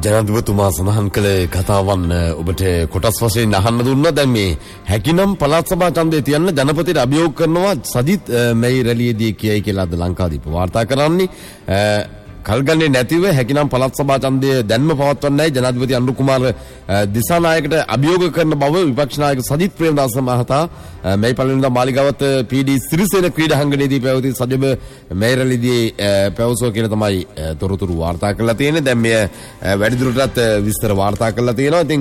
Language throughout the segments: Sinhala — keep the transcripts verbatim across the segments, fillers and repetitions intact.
ජනාධිපතිතුමා සඳහන් කළ කතාවන් ඔබට කොටස් වශයෙන් අහන්න දුන්නා. දැන් මේ හැකිනම් පළාත් සභා ඡන්දය තියන්න ජනපතිට අභියෝග කරනවා සජිත් මේ රැළියේදී කියයි කියලා අද ලංකාදීප වාර්තා කරන්නේ. කල්ගන්නේ නැතිව හැකිනම් පළාත් සභා ඡන්දය දැන්ම පවත්වන්නයි ජනාධිපති අනුර කුමාර දිසානායකට අභියෝග කරන බව විපක්ෂ නායක සජිත් ප්‍රේමදාස මහතා මේ පළවෙනිදා මාලිගාවත් පී.ඩී. සිරිසේන ක්‍රීඩාංගණයේදී පැවති සජිබ මේ රැළියේදී පැවසුවා කියලා තමයි තොරතුරු වාර්තා කරලා තියෙන්නේ. දැන් මෙය වැඩිදුරටත් විස්තර වාර්තා කරලා තියෙනවා. ඉතින්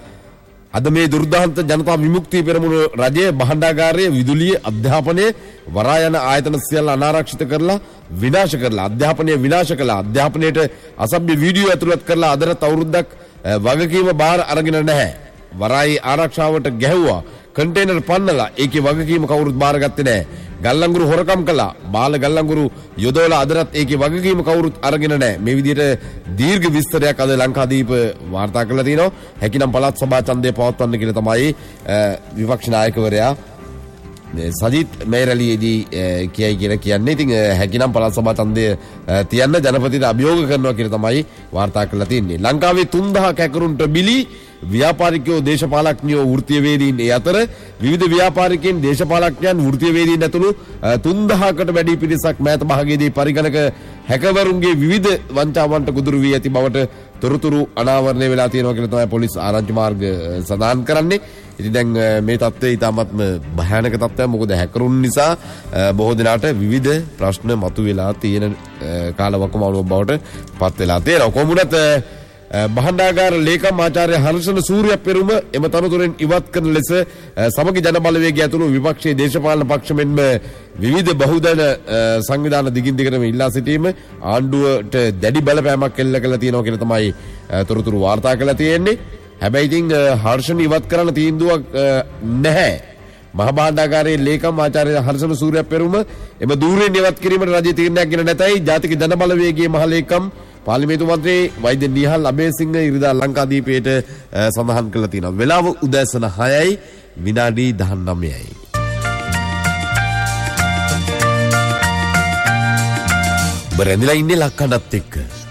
අද මේ දුර්දාන්ත ජනතා විමුක්තිය පෙරමුණ රජයේ භාණ්ඩාගාරයේ විදුලිය අධ්‍යාපනය වරා යන ආයතන සියල්ල අනාරක්ෂිත කරලා විනාශ කරලා අධ්‍යාපනය විනාශ කළා. අධ්‍යාපනයේට අසභ්‍ය වීඩියෝ ඇතුළත් කරලා අදට අවුරුද්දක් වගකීම බාර අරගෙන නැහැ. වරායි ආරක්ෂාවට ගැහුවා. කන්ටේනර් පන්නලා ඒකේ වගකීම කවුරුත් බාරගත්තේ නැහැ. ගල්ලංගුරු හොරකම් කළා. බාල ගල්ලංගුරු යොදවලා අදට ඒකේ වගකීම කවුරුත් අරගෙන නැහැ. මේ විදිහට දීර්ඝ විස්තරයක් අද ලංකාදීප වාර්තා කරලා තිනවා. හැකිනම් පළාත් සභා ඡන්දය පවත්වන්න කියලා තමයි විපක්ෂ නායකවරයා සජිත් මේ රැළියේදී කියයි කියලා කියන්නේ. ඉතින් හැකිනම් පළාත් සභා ඡන්දය තියන්න ජනපතිට අභියෝග කරනවා කියලා තමයි වාර්තා කරලා තින්නේ. ලංකාවේ තුන්දහස් ඇකරුන්ට බිලි ව්‍යාපාරිකයෝ දේශපාලඥයෝ වෘත්තීයවේදීන් ඒ අතර විවිධ ව්‍යාපාරිකයන් දේශපාලඥයන් වෘත්තීයවේදීන් ඇතුළු තුන්දහසකට වැඩි පිරිසක් මෑත භාගයේදී පරිගණක හැකවරුන්ගේ විවිධ වංචාවන්ට ගොදුරු වී ඇති බවට තොරතුරු අනාවරණය වෙලා තියෙනවා කියලා තමයි පොලිස් ආරංචි මාර්ග සඳහන් කරන්නේ. ඉතින් දැන් මේ තත්ත්වය ඉතාමත්ම භයානක තත්ත්වයක්. මොකද හැකරුන් නිසා බොහෝ දිනාට විවිධ ප්‍රශ්න මතුවලා තියෙන කාලවකවානුවක් බවට පත් වෙලා තියෙනවා. කොමුණත් භාණ්ඩාගාර ලේකම් ආචාර්ය හර්ෂණ සූර්ය පෙරුම එම තනතුරෙන් ඉවත් කරන ලෙස සමගි ජන බලවේගය ඇතුළු විපක්ෂයේ දේශපාලන පක්ෂ මෙන්ම විවිධ බහුදන සංවිධාන දිගින් දිගටම ඉල්ලා සිටීම ආණ්ඩුවට දැඩි බලපෑමක් එල්ල කරලා තියෙනවා කියලා තමයි තොරතුරු වාර්තා කරලා තියෙන්නේ. හැබැයි ඉතින් හර්ෂණ ඉවත් කරන්න තීන්දුවක් නැහැ. මහා භාණ්ඩාගාරයේ ලේකම් ආචාර්ය හර්ෂණ සූර්ය පෙරුම එම ධූරයෙන් ඉවත් කිරීමට රජය තීරණයක් ගෙන නැතයි ජාතික ජන බලවේගයේ මහ ලේකම් පාර්ලිමේන්තු මන්ත්‍රී වෛද්‍ය නිහල් අබේසිංහ ඉරිදා ලංකාදීපයට සඳහන් කළා තියෙනවා. වෙලාව උදෑසන හයයි විනාඩි දහනවයයි. බරැඳිලා ඉන්නේ ලක්කඩත් එක්ක.